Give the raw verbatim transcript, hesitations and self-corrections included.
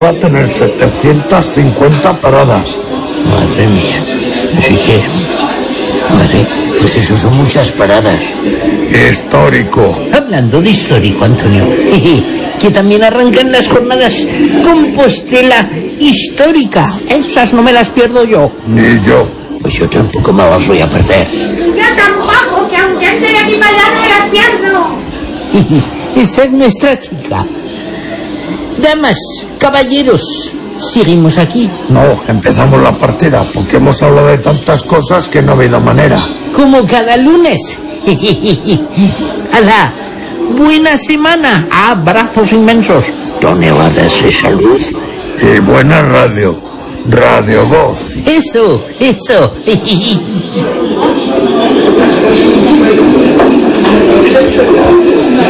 Va a tener setecientas cincuenta paradas. Madre mía. Así que... Madre, pues eso son muchas paradas. Histórico. Hablando de histórico, Antonio, que también arrancan las jornadas Compostela Histórica. Esas no me las pierdo yo. Ni yo. Pues yo tampoco me las voy a perder. Yo tampoco, que aunque esté aquí para allá no las pierdo. Esa es nuestra chica. Damas, caballeros, seguimos aquí. No, empezamos la partida, porque hemos hablado de tantas cosas que no ha habido manera. Como cada lunes. ¡Hala! ¡Buena semana! ¡Abrazos inmensos! Toneladas de salud. Y buena radio. Radio Voz. Eso, eso.